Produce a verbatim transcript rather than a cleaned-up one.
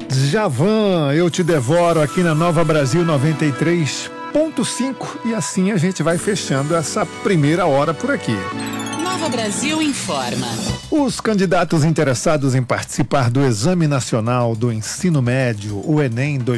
Djavan, Eu Te Devoro, aqui na Nova Brasil noventa e três ponto cinco. E assim a gente vai fechando essa primeira hora por aqui. Nova Brasil informa. Os candidatos interessados em participar do Exame Nacional do Ensino Médio, o Enem